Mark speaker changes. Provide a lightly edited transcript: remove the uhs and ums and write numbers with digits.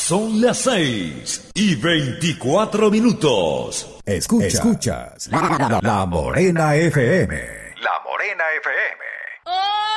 Speaker 1: Son las 6:24.
Speaker 2: Escuchas la Morena FM.
Speaker 3: La Morena FM.
Speaker 4: ¡Oh!